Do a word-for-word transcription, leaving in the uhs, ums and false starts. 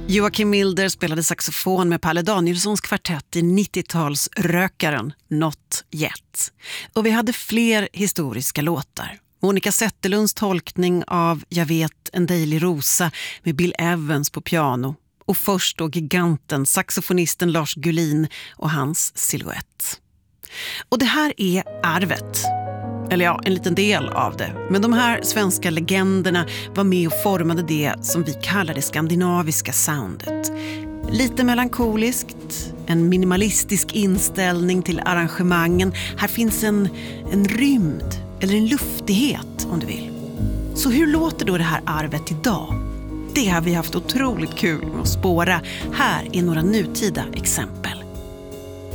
Joakim Milder spelade saxofon med Palle Danielssons kvartett i nittiotalsrökaren Not Yet. Och vi hade fler historiska låtar. Monica Zetterlunds tolkning av Jag vet en dejlig rosa med Bill Evans på piano. Och först då giganten, saxofonisten Lars Gullin och hans silhuett. Och det här är arvet. Eller ja, en liten del av det. Men de här svenska legenderna var med och formade det som vi kallar det skandinaviska soundet. Lite melankoliskt, en minimalistisk inställning till arrangemangen. Här finns en, en rymd eller en luftighet om du vill. Så hur låter då det här arvet idag? Det har vi haft otroligt kul med att spåra. Här är några nutida exempel.